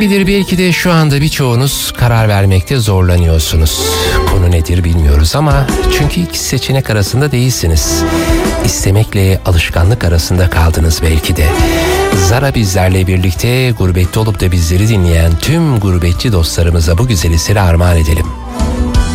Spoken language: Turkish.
Olabilir, belki de şu anda birçoğunuz karar vermekte zorlanıyorsunuz. Konu nedir bilmiyoruz ama çünkü iki seçenek arasında değilsiniz. İstemekle alışkanlık arasında kaldınız belki de. Zara bizlerle birlikte gurbette olup da bizleri dinleyen tüm gurbetçi dostlarımıza bu güzel eseri armağan edelim.